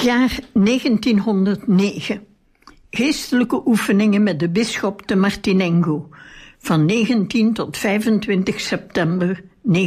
Jaar 1909. Geestelijke oefeningen met de bisschop te Martinengo. Van 19 tot 25 september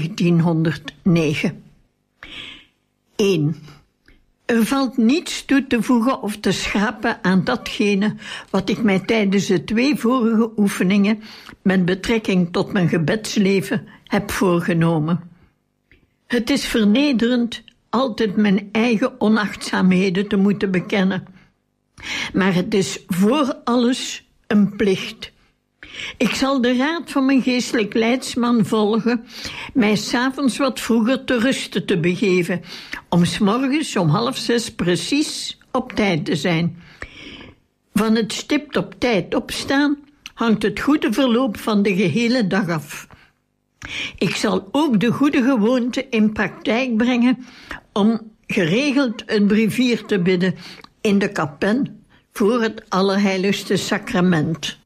1909. 1. Er valt niets toe te voegen of te schrappen aan datgene wat ik mij tijdens de 2 vorige oefeningen met betrekking tot mijn gebedsleven heb voorgenomen. Het is vernederend altijd mijn eigen onachtzaamheden te moeten bekennen. Maar het is voor alles een plicht. Ik zal de raad van mijn geestelijk leidsman volgen, mij 's avonds wat vroeger te rusten te begeven, om 's morgens om 5:30 precies op tijd te zijn. Van het stipt op tijd opstaan hangt het goede verloop van de gehele dag af. Ik zal ook de goede gewoonte in praktijk brengen om geregeld een brevier te bidden in de kapel voor het Allerheiligste Sacrament.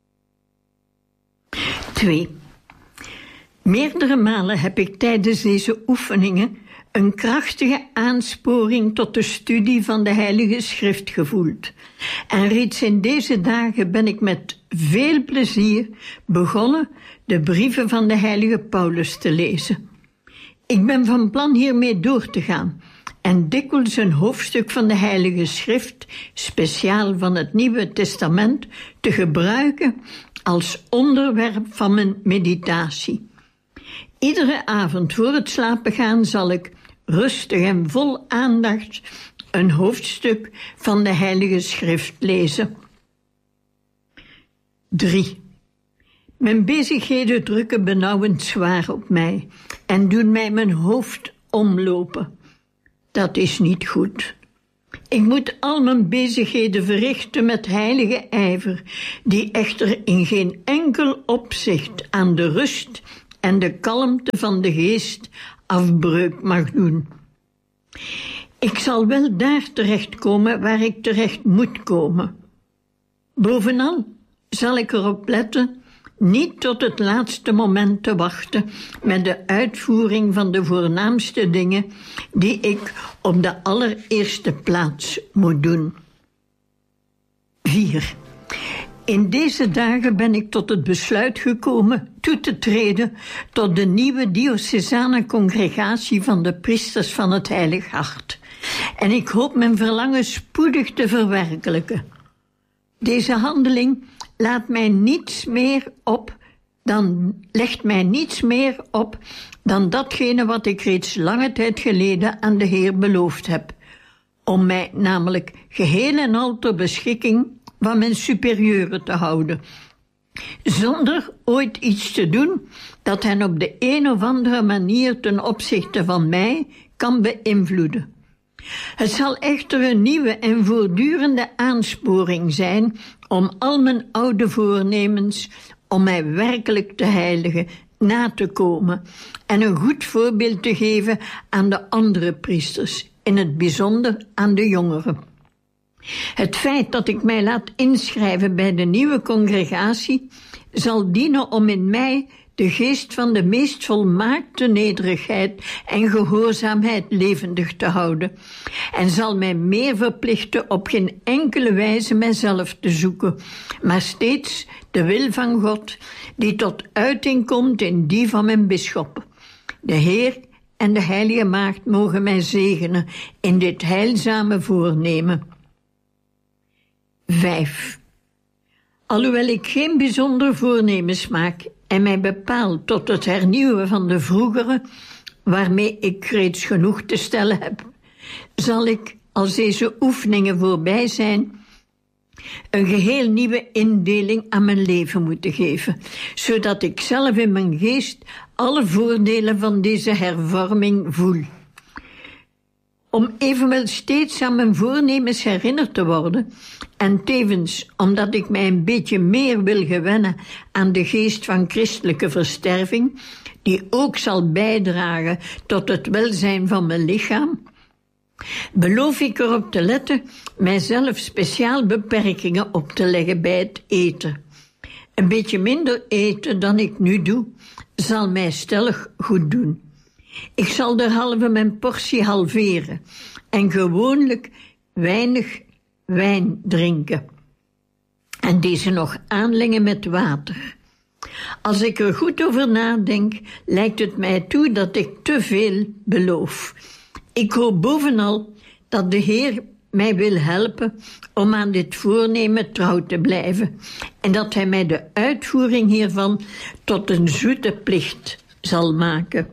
2. Meerdere malen heb ik tijdens deze oefeningen een krachtige aansporing tot de studie van de Heilige Schrift gevoeld. En reeds in deze dagen ben ik met veel plezier begonnen de brieven van de Heilige Paulus te lezen. Ik ben van plan hiermee door te gaan en dikwijls een hoofdstuk van de Heilige Schrift, speciaal van het Nieuwe Testament, te gebruiken als onderwerp van mijn meditatie. Iedere avond voor het slapen gaan zal ik rustig en vol aandacht een hoofdstuk van de Heilige Schrift lezen. 3. Mijn bezigheden drukken benauwend zwaar op mij en doen mij mijn hoofd omlopen. Dat is niet goed. Ik moet al mijn bezigheden verrichten met heilige ijver, die echter in geen enkel opzicht aan de rust en de kalmte van de geest afbreuk mag doen. Ik zal wel daar terechtkomen waar ik terecht moet komen. Bovenal zal ik erop letten niet tot het laatste moment te wachten met de uitvoering van de voornaamste dingen die ik op de allereerste plaats moet doen. 4. In deze dagen ben ik tot het besluit gekomen toe te treden tot de nieuwe diocesane congregatie van de priesters van het Heilig Hart. En ik hoop mijn verlangen spoedig te verwerkelijken. Deze handeling legt mij niets meer op dan datgene wat ik reeds lange tijd geleden aan de Heer beloofd heb, om mij namelijk geheel en al ter beschikking van mijn superieuren te houden, zonder ooit iets te doen dat hen op de een of andere manier ten opzichte van mij kan beïnvloeden. Het zal echter een nieuwe en voortdurende aansporing zijn om al mijn oude voornemens om mij werkelijk te heiligen na te komen en een goed voorbeeld te geven aan de andere priesters, in het bijzonder aan de jongeren. Het feit dat ik mij laat inschrijven bij de nieuwe congregatie zal dienen om in mij de geest van de meest volmaakte nederigheid en gehoorzaamheid levendig te houden en zal mij meer verplichten op geen enkele wijze mijzelf te zoeken, maar steeds de wil van God die tot uiting komt in die van mijn bisschop. De Heer en de Heilige Maagd mogen mij zegenen in dit heilzame voornemen. 5. Alhoewel ik geen bijzondere voornemens maak en mij bepaal tot het hernieuwen van de vroegere, waarmee ik reeds genoeg te stellen heb, zal ik, als deze oefeningen voorbij zijn, een geheel nieuwe indeling aan mijn leven moeten geven, zodat ik zelf in mijn geest alle voordelen van deze hervorming voel. Om evenwel steeds aan mijn voornemens herinnerd te worden, en tevens omdat ik mij een beetje meer wil gewennen aan de geest van christelijke versterving, die ook zal bijdragen tot het welzijn van mijn lichaam, beloof ik erop te letten mijzelf speciaal beperkingen op te leggen bij het eten. Een beetje minder eten dan ik nu doe, zal mij stellig goed doen. Ik zal derhalve mijn portie halveren en gewoonlijk weinig wijn drinken en deze nog aanlengen met water. Als ik er goed over nadenk, lijkt het mij toe dat ik te veel beloof. Ik hoop bovenal dat de Heer mij wil helpen om aan dit voornemen trouw te blijven en dat Hij mij de uitvoering hiervan tot een zoete plicht zal maken.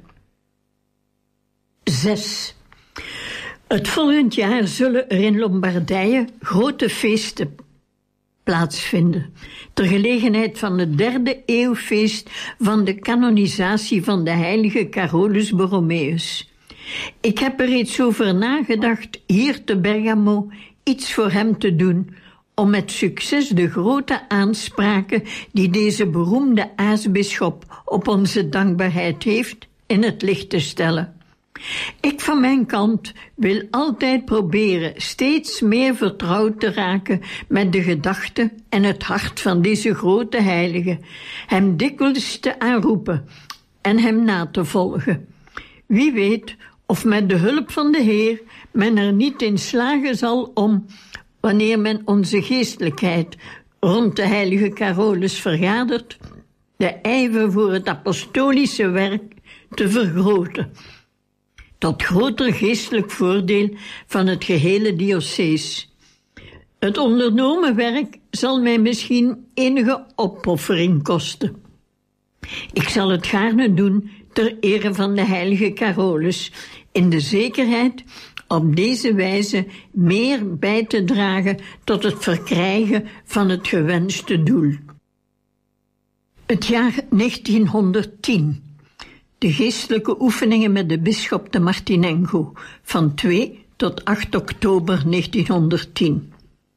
6. Het volgend jaar zullen er in Lombardije grote feesten plaatsvinden, ter gelegenheid van het 3e eeuwfeest van de kanonisatie van de heilige Carolus Borromeus. Ik heb er reeds over nagedacht hier te Bergamo iets voor hem te doen, om met succes de grote aanspraken die deze beroemde aartsbisschop op onze dankbaarheid heeft, in het licht te stellen. Ik van mijn kant wil altijd proberen steeds meer vertrouwd te raken met de gedachten en het hart van deze grote heilige, hem dikwijls te aanroepen en hem na te volgen. Wie weet of met de hulp van de Heer men er niet in slagen zal om, wanneer men onze geestelijkheid rond de heilige Carolus vergadert, de ijver voor het apostolische werk te vergroten, tot groter geestelijk voordeel van het gehele diocees. Het ondernomen werk zal mij misschien enige opoffering kosten. Ik zal het gaarne doen ter ere van de heilige Carolus, in de zekerheid op deze wijze meer bij te dragen tot het verkrijgen van het gewenste doel. Het jaar 1910. De geestelijke oefeningen met de bisschop de Martinengo van 2 tot 8 oktober 1910.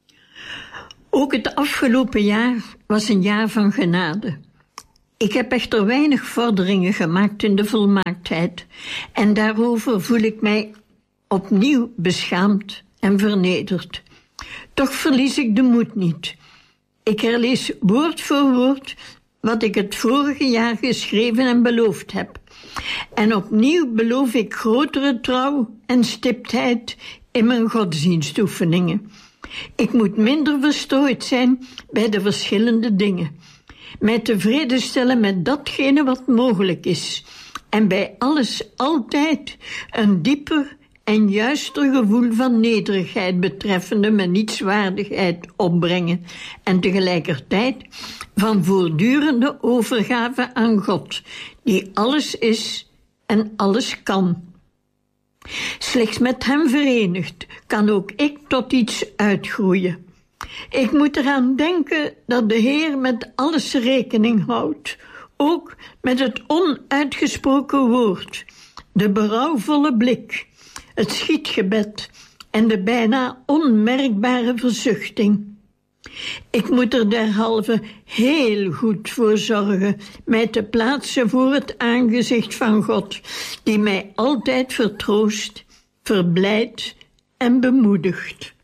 Ook het afgelopen jaar was een jaar van genade. Ik heb echter weinig vorderingen gemaakt in de volmaaktheid en daarover voel ik mij opnieuw beschaamd en vernederd. Toch verlies ik de moed niet. Ik herlees woord voor woord wat ik het vorige jaar geschreven en beloofd heb. En opnieuw beloof ik grotere trouw en stiptheid in mijn godsdienstoefeningen. Ik moet minder verstrooid zijn bij de verschillende dingen, mij tevreden stellen met datgene wat mogelijk is en bij alles altijd een dieper en juister gevoel van nederigheid betreffende mijn nietswaardigheid opbrengen en tegelijkertijd van voortdurende overgave aan God, die alles is en alles kan. Slechts met hem verenigd kan ook ik tot iets uitgroeien. Ik moet eraan denken dat de Heer met alles rekening houdt, ook met het onuitgesproken woord, de berouwvolle blik, het schietgebed en de bijna onmerkbare verzuchting. Ik moet er derhalve heel goed voor zorgen mij te plaatsen voor het aangezicht van God, die mij altijd vertroost, verblijdt en bemoedigt.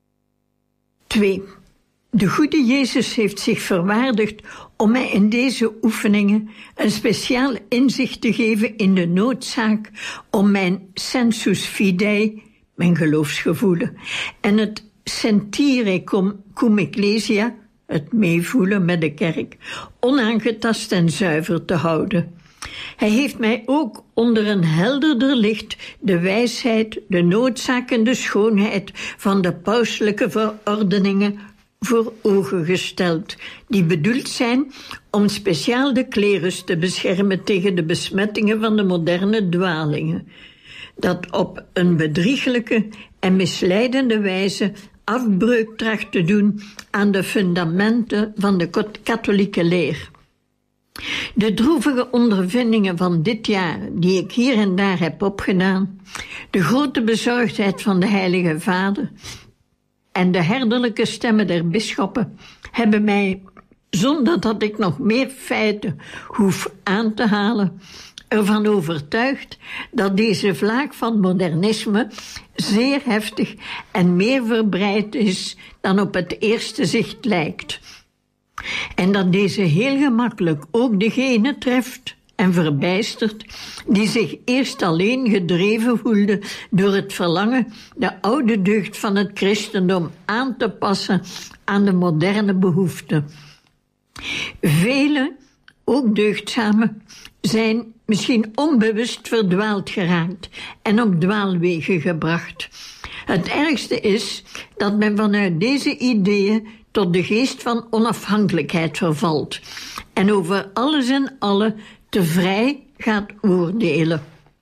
2. De goede Jezus heeft zich verwaardigd om mij in deze oefeningen een speciaal inzicht te geven in de noodzaak om mijn sensus fidei, mijn geloofsgevoelen, en het sentire cum ecclesia, het meevoelen met de kerk, onaangetast en zuiver te houden. Hij heeft mij ook onder een helderder licht de wijsheid, de noodzaak en de schoonheid van de pauselijke verordeningen voor ogen gesteld, die bedoeld zijn om speciaal de klerus te beschermen tegen de besmettingen van de moderne dwalingen, dat op een bedrieglijke en misleidende wijze afbreuk tracht te doen aan de fundamenten van de katholieke leer. De droevige ondervindingen van dit jaar, die ik hier en daar heb opgedaan, de grote bezorgdheid van de Heilige Vader en de herderlijke stemmen der bisschoppen, hebben mij, zonder dat ik nog meer feiten hoef aan te halen, ervan overtuigd dat deze vlaag van modernisme zeer heftig en meer verbreid is dan op het eerste zicht lijkt. En dat deze heel gemakkelijk ook degene treft, en verbijsterd, die zich eerst alleen gedreven voelde door het verlangen de oude deugd van het christendom aan te passen aan de moderne behoeften. Velen, ook deugdzamen, zijn misschien onbewust verdwaald geraakt en op dwaalwegen gebracht. Het ergste is dat men vanuit deze ideeën tot de geest van onafhankelijkheid vervalt en over alles en allen te vrij gaat oordelen.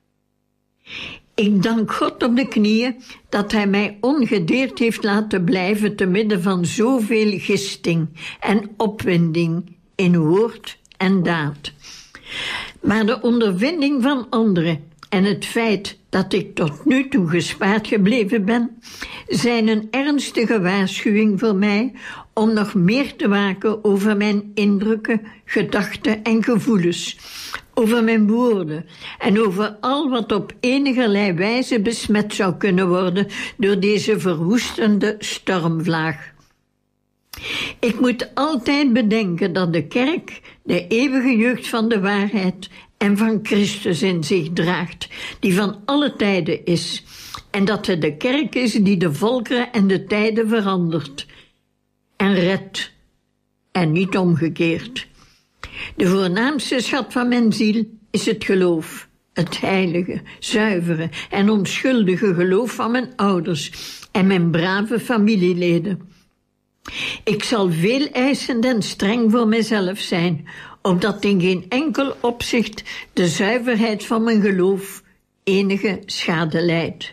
Ik dank God op de knieën dat Hij mij ongedeerd heeft laten blijven te midden van zoveel gisting en opwinding in woord en daad. Maar de ondervinding van anderen en het feit dat ik tot nu toe gespaard gebleven ben, zijn een ernstige waarschuwing voor mij om nog meer te waken over mijn indrukken, gedachten en gevoelens, over mijn woorden en over al wat op enigerlei wijze besmet zou kunnen worden door deze verwoestende stormvlaag. Ik moet altijd bedenken dat de kerk de eeuwige jeugd van de waarheid en van Christus in zich draagt, die van alle tijden is, en dat het de kerk is die de volkeren en de tijden verandert en redt, en niet omgekeerd. De voornaamste schat van mijn ziel is het geloof, het heilige, zuivere en onschuldige geloof van mijn ouders en mijn brave familieleden. Ik zal veel eisend en streng voor mezelf zijn, opdat in geen enkel opzicht de zuiverheid van mijn geloof enige schade lijdt.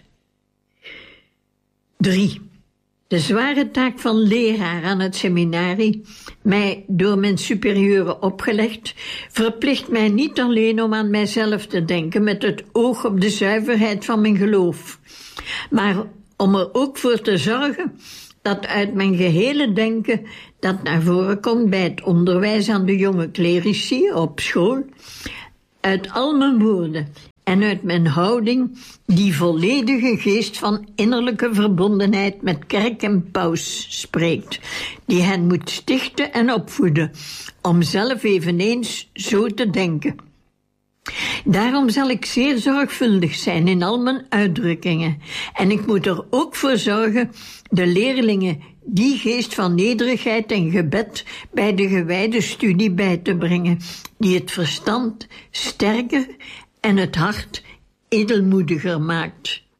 3. De zware taak van leraar aan het seminarie, mij door mijn superieuren opgelegd, verplicht mij niet alleen om aan mijzelf te denken met het oog op de zuiverheid van mijn geloof, maar om er ook voor te zorgen dat uit mijn gehele denken, dat naar voren komt bij het onderwijs aan de jonge clerici op school, uit al mijn woorden en uit mijn houding die volledige geest van innerlijke verbondenheid met kerk en paus spreekt, die hen moet stichten en opvoeden, om zelf eveneens zo te denken. Daarom zal ik zeer zorgvuldig zijn in al mijn uitdrukkingen en ik moet er ook voor zorgen de leerlingen die geest van nederigheid en gebed bij de gewijde studie bij te brengen, die het verstand sterker en het hart edelmoediger maakt.